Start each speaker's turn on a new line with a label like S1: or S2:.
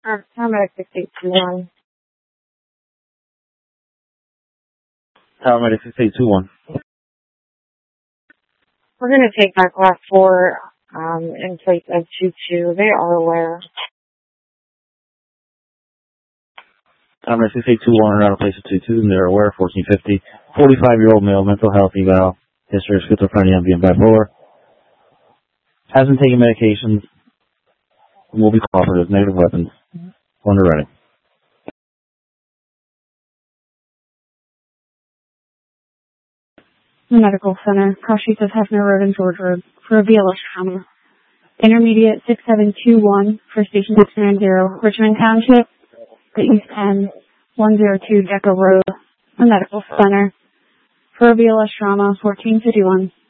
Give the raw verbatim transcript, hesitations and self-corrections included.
S1: Uh, paramedic six eight two one.
S2: Paramedic six eight two one.
S1: We're going to take back last four um, in place of two two. They are aware.
S2: Paramedic six eight two one around a place of two two, and they're aware. fourteen fifty. forty-five-year-old male, mental health eval, history of schizophrenia and being bipolar. Hasn't taken medications. Will be cooperative. Negative weapons. When they're ready.
S1: The Medical Center, cross streets of Hefner Road and George Road, for a B L S trauma. Intermediate six seven two one for Station six nine zero, Richmond Township, the East End, one oh two Decker Road, the Medical Center, for a B L S trauma, fourteen fifty-one.